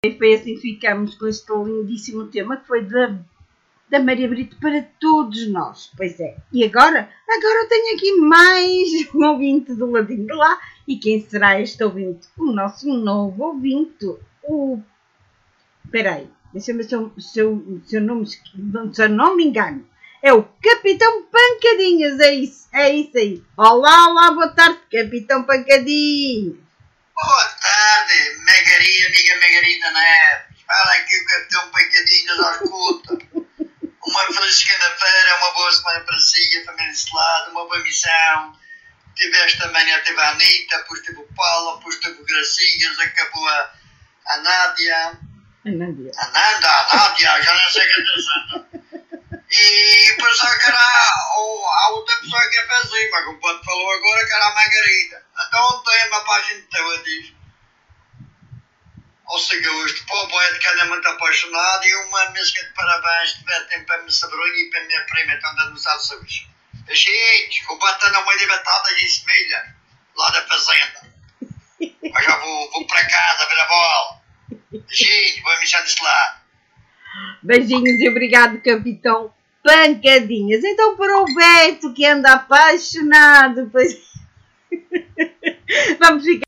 E foi assim que ficamos com este lindíssimo tema que foi da Maria Brito para todos nós. Pois é. E agora tenho aqui mais um ouvinte do ladinho de lá. E quem será este ouvinte? O nosso novo ouvinte. Espera aí. Deixa-me ver se eu não me engano. É o Capitão Pancadinhas. É isso aí. Olá, boa tarde, Capitão Pancadinhas. Boa tarde, amiga Margarida Neves. Fala aqui o Capitão Pancadinhas à escuta. Uma feliz segunda-feira, uma boa semana para si, a família desse lado, uma boa missão. Tive esta manhã, teve a Anitta, depois teve o Paulo, depois teve o Gracinhas, acabou a Nádia. A Nádia, já não sei que é santa. E depois há outra pessoa que é fazer, mas como o Pato falou agora, que era a Margarida. Então tem uma página de teu, diz. Ao segundo, para o poeta que anda muito apaixonado e uma música de parabéns, se tiver tempo para a minha sobrinha e para a minha prima, então dando nos azuis. Gente, o Pato anda uma de batatas e semilhas, lá da fazenda. Mas já vou para casa ver a bola. Gente, vou mexer desse lado. Beijinhos e obrigado, Capitão Pancadinhas. Então, para o Beto que anda apaixonado, pois vamos ficar